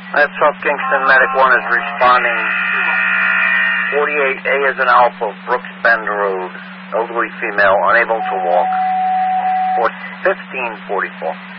That's South Kingston. Medic 1 is responding. 48A is an Alpha, Brooks Bend Road. Elderly female, unable to walk. 1544.